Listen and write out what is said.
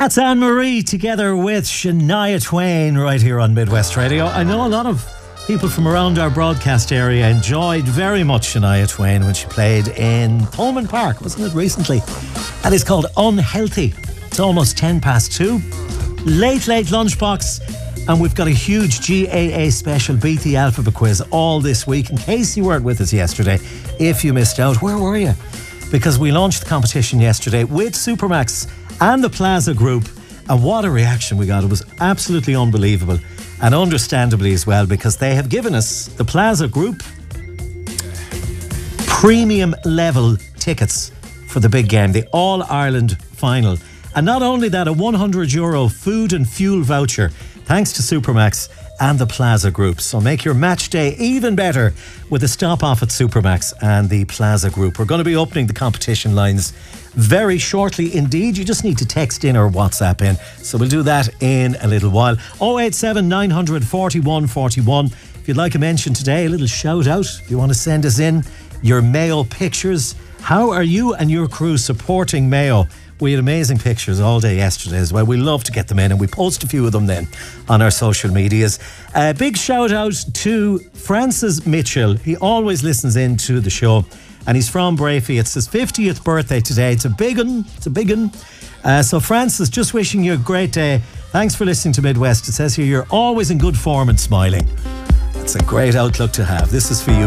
That's Anne-Marie together with Shania Twain right here on Midwest Radio. I know a lot of people from around our broadcast area enjoyed very much Shania Twain when she played in Pullman Park, wasn't it, recently? And it's called Unhealthy. It's almost 2:10. Late lunchbox. And we've got a huge GAA special Beat the Alphabet quiz all this week. In case you weren't with us yesterday, if you missed out, where were you? Because we launched the competition yesterday with Supermax and the Plaza Group, and what a reaction we got. It was absolutely unbelievable, and understandably as well, because they have given us, the Plaza Group, premium level tickets for the big game, the All-Ireland final. And not only that, a €100 food and fuel voucher, thanks to Supermax and the Plaza Group. So make your match day even better with a stop off at Supermax and the Plaza Group. We're going to be opening the competition lines very shortly indeed. You just need to text in or WhatsApp in. So we'll do that in a little while. 087 900 41 41. If you'd like a mention today, a little shout out, if you want to send us in your Mayo pictures. How are you and your crew supporting Mayo? We had amazing pictures all day yesterday as well. We love to get them in, and we post a few of them then on our social medias. A big shout out to Francis Mitchell. He always listens in to the show, and he's from Brafey. It's his 50th birthday today. It's a big one. So Francis, just wishing you a great day. Thanks for listening to Midwest. It says here you're always in good form and smiling. It's a great outlook to have. This is for you.